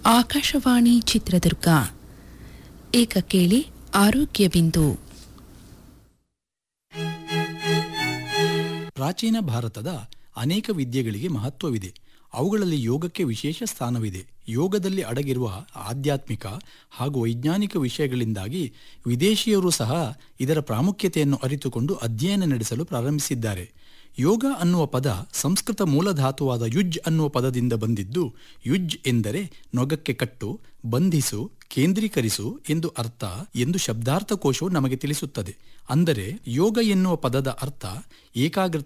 ಆಕಾಶವಾಣಿ ಚಿತ್ರದುರ್ಗ. ಈಗ ಕೇಳಿ ಆರೋಗ್ಯ ಬಿಂದು. ಪ್ರಾಚೀನ ಭಾರತದ ಅನೇಕ ವಿದ್ಯೆಗಳಿಗೆ ಮಹತ್ವವಿದೆ. ಅವುಗಳಲ್ಲಿ ಯೋಗಕ್ಕೆ ವಿಶೇಷ ಸ್ಥಾನವಿದೆ. ಯೋಗದಲ್ಲಿ ಅಡಗಿರುವ ಆಧ್ಯಾತ್ಮಿಕ ಹಾಗೂ ವೈಜ್ಞಾನಿಕ ವಿಷಯಗಳಿಂದಾಗಿ ವಿದೇಶಿಯರು ಸಹ ಇದರ ಪ್ರಾಮುಖ್ಯತೆಯನ್ನು ಅರಿತುಕೊಂಡು ಅಧ್ಯಯನ ನಡೆಸಲು ಪ್ರಾರಂಭಿಸಿದ್ದಾರೆ. ಯೋಗ ಅನ್ನುವ ಪದ ಸಂಸ್ಕೃತ ಮೂಲಧಾತುವಾದ ಯುಜ್ ಅನ್ನುವ ಪದದಿಂದ ಬಂದಿದ್ದು, ಯುಜ್ ಎಂದರೆ ನೊಗಕ್ಕೆ ಕಟ್ಟು, ಬಂಧಿಸು, ಕೇಂದ್ರೀಕರಿಸು ಎಂದು ಅರ್ಥ ಎಂದು ಶಬ್ದಾರ್ಥಕೋಶವು ನಮಗೆ ತಿಳಿಸುತ್ತದೆ. ಅಂದರೆ ಯೋಗ ಎನ್ನುವ ಪದದ ಅರ್ಥ ಏಕಾಗ್ರತೆ,